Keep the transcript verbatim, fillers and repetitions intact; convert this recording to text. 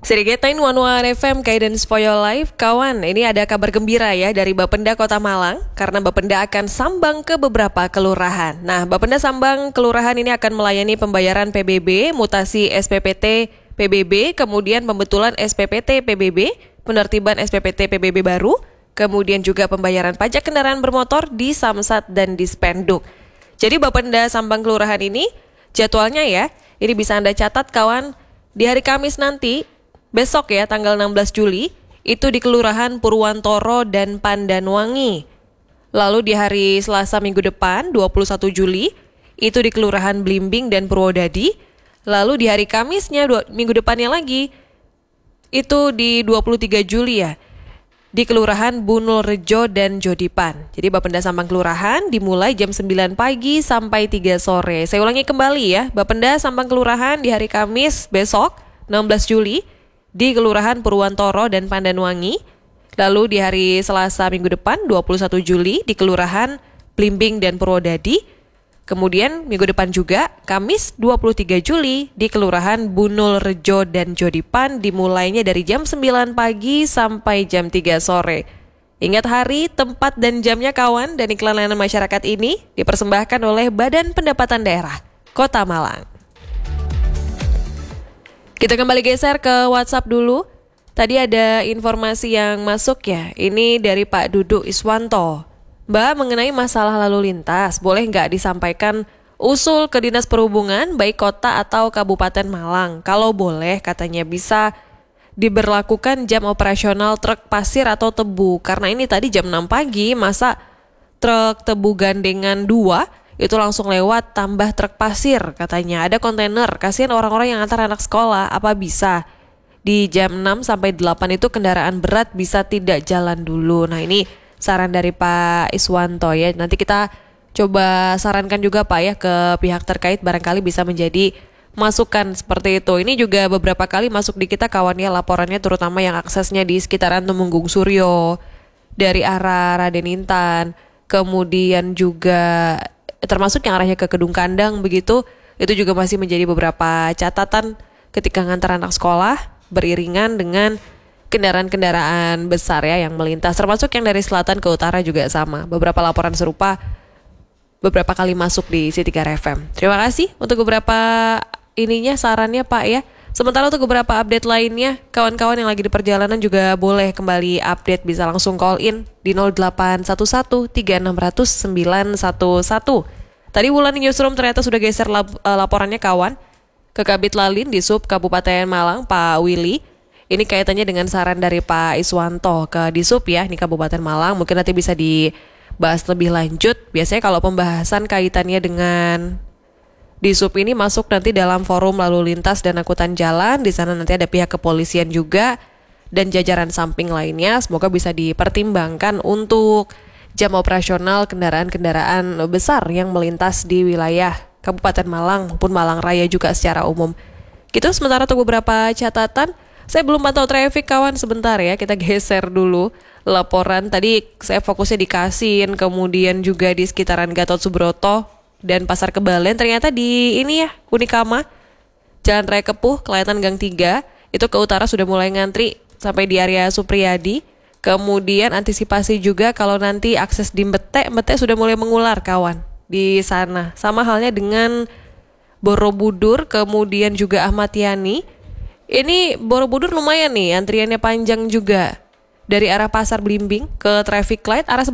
Sirigetain One One F M Guidance for Your Life. Kawan, ini ada kabar gembira ya dari Bapenda Kota Malang, karena Bapenda akan sambang ke beberapa kelurahan. Nah, Bapenda Sambang Kelurahan ini akan melayani pembayaran P B B, mutasi S P P T P B B, kemudian pembetulan S P P T P B B, penertiban S P P T P B B baru, kemudian juga pembayaran pajak kendaraan bermotor di Samsat dan di Spenduk. Jadi Bapenda Sambang Kelurahan ini jadwalnya ya, ini bisa Anda catat kawan, di hari Kamis nanti, besok ya, tanggal enam belas Juli, itu di Kelurahan Purwantoro dan Pandanwangi. Lalu di hari Selasa minggu depan, dua puluh satu Juli, itu di Kelurahan Blimbing dan Purwodadi. Lalu di hari Kamisnya, dua, minggu depannya lagi, itu di dua puluh tiga Juli ya, di Kelurahan Bunulrejo dan Jodipan. Jadi Bapenda Sambang Kelurahan dimulai jam sembilan pagi sampai tiga sore. Saya ulangi kembali ya, Bapenda Sambang Kelurahan di hari Kamis besok, enam belas Juli, di Kelurahan Purwantoro dan Pandanwangi. Lalu di hari Selasa minggu depan dua puluh satu Juli di Kelurahan Blimbing dan Purwodadi. Kemudian minggu depan juga Kamis dua puluh tiga Juli di Kelurahan Bunulrejo dan Jodipan, dimulainya dari jam sembilan pagi sampai jam tiga sore. Ingat hari, tempat dan jamnya kawan, dan iklan layanan masyarakat ini dipersembahkan oleh Badan Pendapatan Daerah Kota Malang. Kita kembali geser ke WhatsApp dulu. Tadi ada informasi yang masuk ya. Ini dari Pak Duduk Iswanto. Mbak, mengenai masalah lalu lintas, boleh nggak disampaikan usul ke Dinas Perhubungan, baik kota atau Kabupaten Malang? Kalau boleh, katanya bisa diberlakukan jam operasional truk pasir atau tebu. Karena ini tadi jam enam pagi, masa truk tebu gandengan dua itu langsung lewat, tambah truk pasir katanya. Ada kontainer, kasihan orang-orang yang antar anak sekolah. Apa bisa di jam enam sampai delapan itu kendaraan berat bisa tidak jalan dulu? Nah, ini saran dari Pak Iswanto ya. Nanti kita coba sarankan juga Pak ya ke pihak terkait, barangkali bisa menjadi masukan seperti itu. Ini juga beberapa kali masuk di kita kawan ya laporannya, terutama yang aksesnya di sekitaran Temenggung Suryo, dari arah Raden Intan, kemudian juga termasuk yang arahnya ke Kedung Kandang begitu, itu juga masih menjadi beberapa catatan ketika ngantar anak sekolah beriringan dengan kendaraan-kendaraan besar ya yang melintas, termasuk yang dari selatan ke utara juga sama. Beberapa laporan serupa beberapa kali masuk di City Car F M. Terima kasih untuk beberapa ininya sarannya Pak ya. Sementara untuk beberapa update lainnya, kawan-kawan yang lagi di perjalanan juga boleh kembali update, bisa langsung call in di nol delapan satu satu tiga enam nol nol sembilan satu satu. Tadi Wulan di Newsroom ternyata sudah geser lap, uh, laporannya kawan ke Kabid Lalin di Sub Kabupaten Malang, Pak Willy. Ini kaitannya dengan saran dari Pak Iswanto ke Disub ya, ini Kabupaten Malang. Mungkin nanti bisa dibahas lebih lanjut. Biasanya kalau pembahasan kaitannya dengan Disub ini masuk nanti dalam forum lalu lintas dan angkutan jalan. Di sana nanti ada pihak kepolisian juga dan jajaran samping lainnya. Semoga bisa dipertimbangkan untuk jam operasional kendaraan-kendaraan besar yang melintas di wilayah Kabupaten Malang maupun Malang Raya juga secara umum. Gitu, sementara untuk beberapa catatan. Saya belum pantau traffic kawan, sebentar ya, kita geser dulu laporan. Tadi saya fokusnya di Kasin, kemudian juga di sekitaran Gatot Subroto dan Pasar Kebalen. Ternyata di ini ya, Unikama, Jalan Raya Kepuh, Kelihatan Gang tiga, itu ke utara sudah mulai ngantri sampai di area Supriyadi. Kemudian antisipasi juga kalau nanti akses di Mbete, Mbete sudah mulai mengular kawan di sana. Sama halnya dengan Borobudur, kemudian juga Ahmad Yani. Ini Borobudur lumayan nih, antriannya panjang juga. Dari arah Pasar Blimbing ke traffic light, arah